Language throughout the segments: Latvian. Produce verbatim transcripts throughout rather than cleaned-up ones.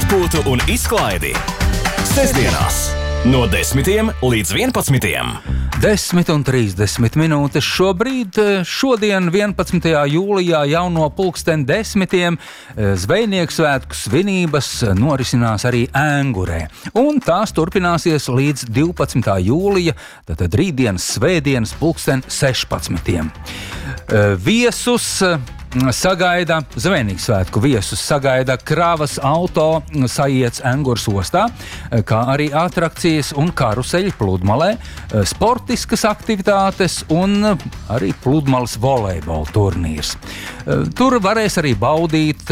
atpūtu un izklaidi. Sestdienās no desmitiem līdz vienpadsmitiem. Desmit un trīsdesmit minūtes šobrīd. Šodien, vienpadsmitajā jūlijā, jau no pulksten desmitiem zvejnieku svētku svinības norisinās arī Ēngurē. Un tās turpināsies līdz divpadsmitā jūlija, tātad rītdienas svētdienas pulksten sešpadsmitiem. Viesus sagaida, zvejnieku svētku viesus sagaida kravas auto sajiets Engures ostā, kā arī atrakcijas un karuseļi pludmalē, sportiskas aktivitātes un arī pludmales volejbola turnīrs. Tur varēs arī baudīt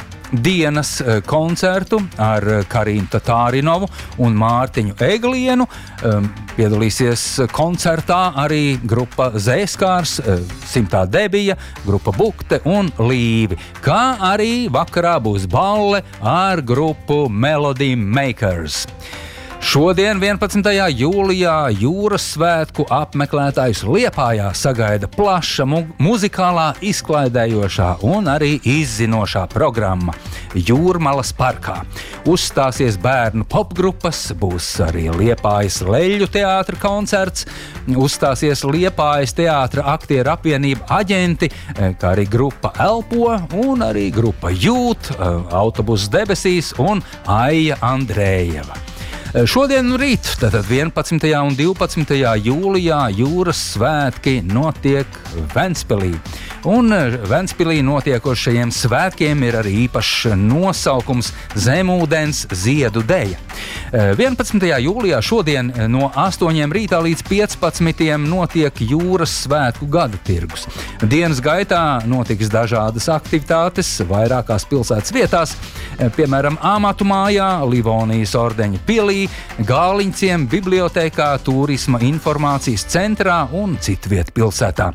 dienas koncertu ar Karīnu Tatārinovu un Mārtiņu Eglienu. Piedalīsies koncertā arī grupa Zēskārs, Simtā Debija, grupa Bukte un Līvi, kā arī vakarā būs balle ar grupu Melody Makers. Šodien, vienpadsmitajā jūlijā, jūras svētku apmeklētājus Liepājā sagaida plaša mu- muzikālā, izklaidējošā un arī izzinošā programma Jūrmalas parkā. Uzstāsies bērnu popgrupas, būs arī Liepājas Leļļu teātra koncerts, uzstāsies Liepājas teātra aktieru apvienība Aģenti, kā arī grupa Elpo un arī grupa Jūt, Autobuss debesīs un Aija Andrējeva. Šodien un rīt, tātad vienpadsmitajā un divpadsmitajā jūlijā, jūras svētki notiek Ventspilī. Un Ventspilī notiekošajiem svētkiem ir arī īpašs nosaukums Zemūdens ziedu deja. vienpadsmitajā jūlijā šodien no astoņiem rītā līdz piecpadsmitiem notiek jūras svētku gada tirgus. Dienas gaitā notiks dažādas aktivitātes vairākās pilsētas vietās, piemēram, Āmatu mājā, Livonijas ordeņa pilī, Gāliņciem, bibliotēkā, turisma informācijas centrā un citviet pilsētā.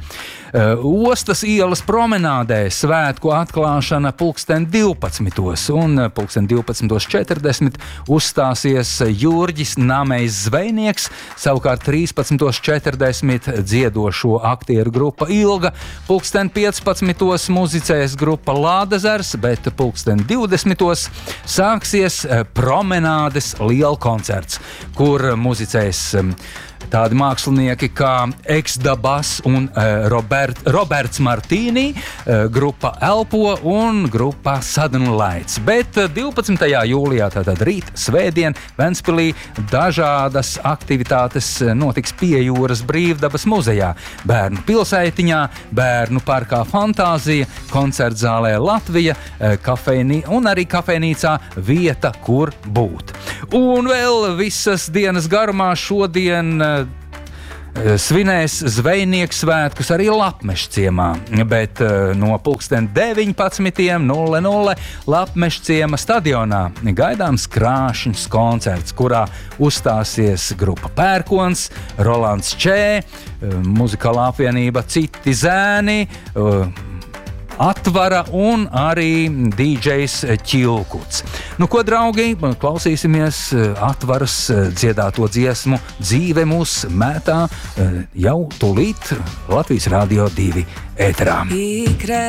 Ostas ielas promenādē svētku atklāšana pulksten divpadsmitos un pulksten divpadsmitos četrdesmit uzstāsies Jurģis Namejs zvejnieks, savukārt trīspadsmitos četrdesmit dziedošo aktieru grupa Ilga, pulksten piecpadsmitos muzicēs grupa Lādezers, bet pulksten divdesmitos sāksies promenādes lielkoncerts, kur muzicēs tādi mākslinieki kā Eksdabas un uh, Robert, Roberts Martīnī, uh, grupa Elpo un grupa Sudden Lights. Bet uh, divpadsmitajā jūlijā, tātad rīt, svētdien, Ventspilī dažādas aktivitātes notiks pie jūras Brīvdabas muzejā, Bērnu pilsētiņā, Bērnu parkā Fantāzija, koncertzālē Latvija, uh, kafejnī, un arī kafejnīcā Vieta, kur būt. Un vēl visas dienas garumā šodien svinēs zvejnieku svētkus arī Lapmešciemā, bet no pulksten deviņpadsmitiem Lapmešciema stadionā gaidāms krāšņs koncerts, kurā uzstāsies grupa Pērkons, Rolands Čē, muzikālā apvienība Citi zēni, Atvara un arī dīdžejs Ķilkuts. Nu ko, draugi, klausīsimies Atvaras dziedāto dziesmu Dzīve mūs mētā jau tūlīt Latvijas Radio divi ēterā.